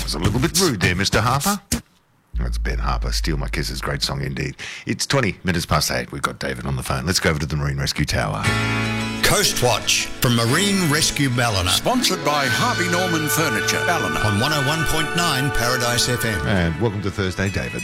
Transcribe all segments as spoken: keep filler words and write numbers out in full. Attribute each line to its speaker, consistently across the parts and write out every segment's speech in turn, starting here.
Speaker 1: was a little bit rude there, Mister Harper. That's Ben Harper. Steal My Kisses. Great song indeed. It's twenty minutes past eight. We've got David on the phone. Let's go over to the Marine Rescue Tower.
Speaker 2: Coast Watch from Marine Rescue Ballina.
Speaker 3: Sponsored by Harvey Norman Furniture, Ballina.
Speaker 2: On one oh one point nine Paradise F M.
Speaker 1: And welcome to Thursday, David.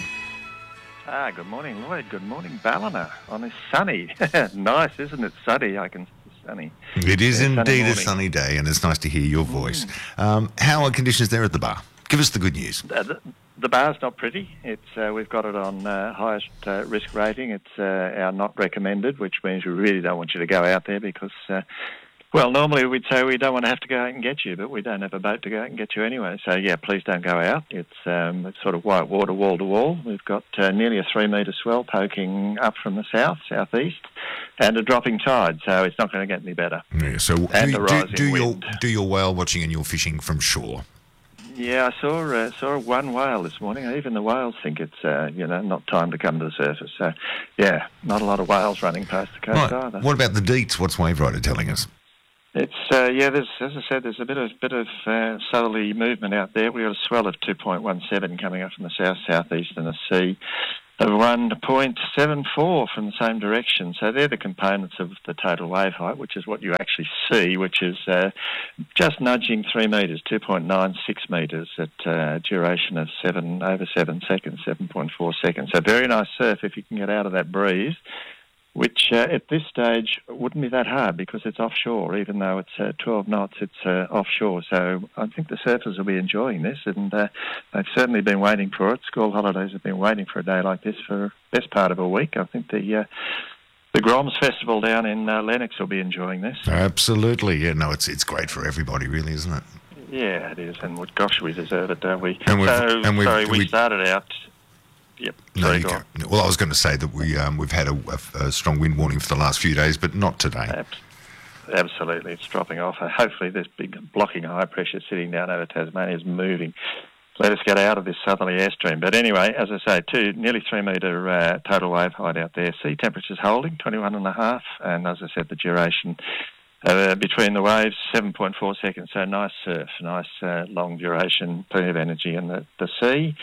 Speaker 4: Ah, good morning, Lloyd. Good morning, Ballina. On this sunny. Nice, isn't it? Sunny. I can sunny.
Speaker 1: It is
Speaker 4: yeah,
Speaker 1: indeed
Speaker 4: sunny
Speaker 1: a sunny day, and it's nice to hear your voice. Mm. Um, how are conditions there at the bar? Give us the good news.
Speaker 4: Uh, the, the bar's not pretty. It's uh, we've got it on uh, highest uh, risk rating. It's uh, our not recommended, which means we really don't want you to go out there because, uh, well, normally we'd say we don't want to have to go out and get you, but we don't have a boat to go out and get you anyway. So, yeah, please don't go out. It's, um, it's sort of white water wall to wall. We've got uh, nearly a three-metre swell poking up from the south, southeast, and a dropping tide, so it's not going to get any better.
Speaker 1: Yeah, so
Speaker 4: and
Speaker 1: do,
Speaker 4: a
Speaker 1: do,
Speaker 4: rising
Speaker 1: do your
Speaker 4: wind.
Speaker 1: do your whale watching and your fishing from shore.
Speaker 4: Yeah, I saw uh, saw one whale this morning. Even the whales think it's uh, you know not time to come to the surface. So, yeah, not a lot of whales running past the coast
Speaker 1: Right.
Speaker 4: either.
Speaker 1: What about the deets? What's Wave Rider telling us?
Speaker 4: It's uh, yeah. There's as I said, there's a bit of bit of uh, southerly movement out there. We got a swell of two point one seven coming up from the south southeast and the sea of one point seven four from the same direction. So they're the components of the total wave height, which is what you actually see, which is uh, just nudging three metres, two point nine six metres at uh, duration of seven over seven seconds, seven point four seconds. So very nice surf if you can get out of that breeze, which uh, at this stage wouldn't be that hard because it's offshore. Even though it's uh, twelve knots, it's uh, offshore. So I think the surfers will be enjoying this, and uh, they've certainly been waiting for it. School holidays have been waiting for a day like this for the best part of a week. I think the uh, the Groms Festival down in uh, Lennox will be enjoying this.
Speaker 1: Absolutely. Yeah, no, it's it's great for everybody, really, isn't it?
Speaker 4: Yeah, it is, and gosh, we deserve it, don't we?
Speaker 1: And we've,
Speaker 4: so,
Speaker 1: and we've,
Speaker 4: sorry, we
Speaker 1: we
Speaker 4: started out... Yep.
Speaker 1: No,
Speaker 4: Sorry,
Speaker 1: you
Speaker 4: go
Speaker 1: can't.
Speaker 4: on.
Speaker 1: Well, I was going to say that we um, we've had a, a, a strong wind warning for the last few days, but not today.
Speaker 4: Ab- Absolutely, it's dropping off. Uh, hopefully, this big blocking high pressure sitting down over Tasmania is moving. Let us get out of this southerly airstream. But anyway, as I say, two nearly three metre uh, total wave height out there. Sea temperatures holding twenty-one and a half, and as I said, the duration uh, between the waves seven point four seconds. So nice surf, nice uh, long duration, plenty of energy in the the sea.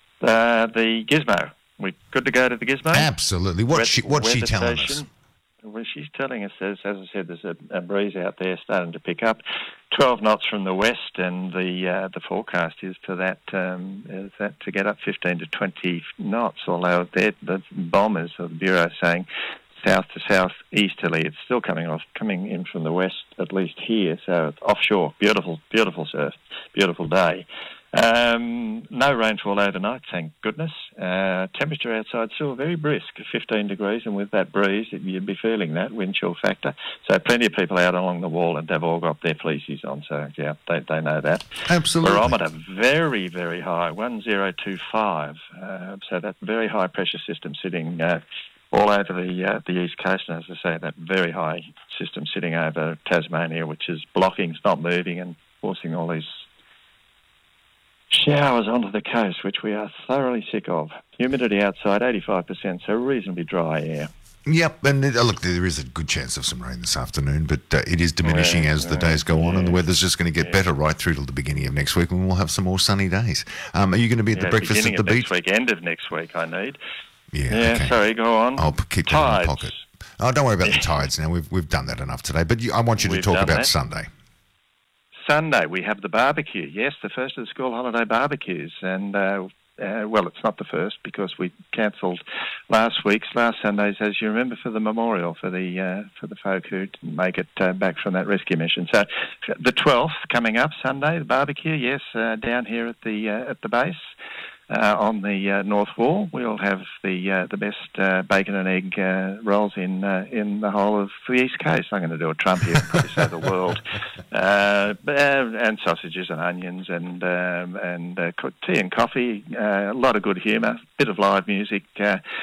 Speaker 4: Uh, the Gizmo. We good to go to the Gizmo?
Speaker 1: Absolutely. What's
Speaker 4: Weather-
Speaker 1: she, what's she
Speaker 4: weather
Speaker 1: telling
Speaker 4: station.
Speaker 1: us?
Speaker 4: Well, she's telling us, there's, as I said, there's a, a breeze out there starting to pick up. twelve knots from the west, and the uh, the forecast is for that um, is that to get up fifteen to twenty knots. Although the bombers of the bureau saying south to south easterly, it's still coming off, coming in from the west, at least here. So it's offshore, beautiful, beautiful surf, beautiful day. Um, no rainfall overnight, thank goodness. Uh, temperature outside still very brisk, fifteen degrees, and with that breeze, you'd be feeling that wind chill factor. So plenty of people out along the wall, and they've all got their fleecies on, so yeah, they, they know that.
Speaker 1: Absolutely.
Speaker 4: Barometer very, very high, one thousand twenty-five. Uh, so that very high pressure system sitting uh, all over the uh, the east coast, and as I say, that very high system sitting over Tasmania, which is blocking, it's not moving, and forcing all these showers onto the coast, which we are thoroughly sick of. Humidity outside, eighty-five percent, so reasonably dry air.
Speaker 1: Yep, and uh, look, there is a good chance of some rain this afternoon, but uh, it is diminishing
Speaker 4: Yeah,
Speaker 1: as the
Speaker 4: yeah,
Speaker 1: days go on,
Speaker 4: yeah,
Speaker 1: and the weather's just going to get
Speaker 4: yeah.
Speaker 1: better right through till the beginning of next week, when we'll have some more sunny days. Um, are you going to be at
Speaker 4: Yeah,
Speaker 1: the breakfast
Speaker 4: beginning
Speaker 1: at the
Speaker 4: of
Speaker 1: beach?
Speaker 4: next week, end of next week, I need.
Speaker 1: Yeah,
Speaker 4: Yeah,
Speaker 1: okay.
Speaker 4: sorry, go on.
Speaker 1: I'll p- keep that
Speaker 4: Tides.
Speaker 1: in my pocket. Oh, don't worry about the tides now. We've we've done that enough today. But you, I want you to
Speaker 4: We've
Speaker 1: talk
Speaker 4: done
Speaker 1: about
Speaker 4: that.
Speaker 1: Sunday.
Speaker 4: Sunday, we have the barbecue. Yes, the first of the school holiday barbecues. And, uh, uh, well, it's not the first because we cancelled last week's, last Sunday's, as you remember, for the memorial for the uh, for the folk who didn't make it uh, back from that rescue mission. So the twelfth coming up, Sunday, the barbecue, yes, uh, down here at the uh, at the base. Uh, on the uh, north wall, we'll have the uh, the best uh, bacon and egg uh, rolls in uh, in the whole of the East Coast. I'm going to do a Trump here and probably say the world, uh, and sausages and onions and um, and uh, tea and coffee. Uh, a lot of good humour, bit of live music. Uh,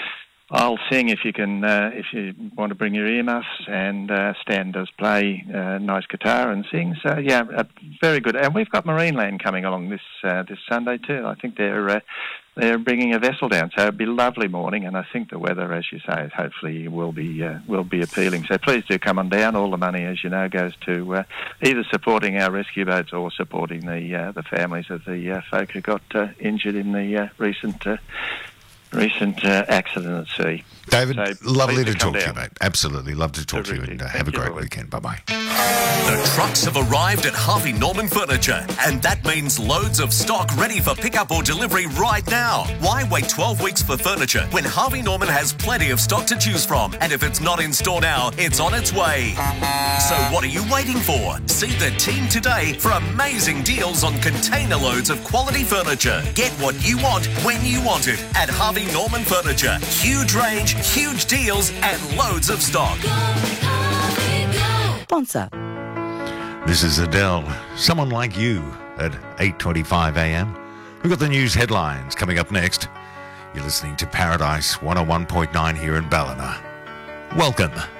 Speaker 4: I'll sing if you can, uh, if you want to bring your earmuffs, and uh, Stan does play uh, nice guitar and sing. So yeah, uh, very good. And we've got Marineland coming along this uh, this Sunday too. I think they're uh, they're bringing a vessel down, so it'll be a lovely morning. And I think the weather, as you say, hopefully will be uh, will be appealing. So please do come on down. All the money, as you know, goes to uh, either supporting our rescue boats or supporting the uh, the families of the uh, folk who got uh, injured in the uh, recent. Uh, recent uh, accident at sea.
Speaker 1: David,
Speaker 4: So
Speaker 1: lovely
Speaker 4: please
Speaker 1: to
Speaker 4: come
Speaker 1: talk to you,
Speaker 4: down.
Speaker 1: mate. Absolutely. Love to talk to you,
Speaker 4: Terrific.
Speaker 1: and uh,
Speaker 4: Thank
Speaker 1: have a
Speaker 4: you,
Speaker 1: great
Speaker 4: Lloyd.
Speaker 1: weekend. Bye-bye.
Speaker 5: The trucks have arrived at Harvey Norman Furniture, and that means loads of stock ready for pickup or delivery right now. Why wait twelve weeks for furniture when Harvey Norman has plenty of stock to choose from? And if it's not in store now, it's on its way. So what are you waiting for? See the team today for amazing deals on container loads of quality furniture. Get what you want when you want it at Harvey Norman Furniture. Huge range, huge deals, and loads of stock.
Speaker 6: Sponsor.
Speaker 1: This is Adele. Someone Like You at eight twenty-five a.m. We've got the news headlines coming up next. You're listening to Paradise one oh one point nine here in Ballina. Welcome.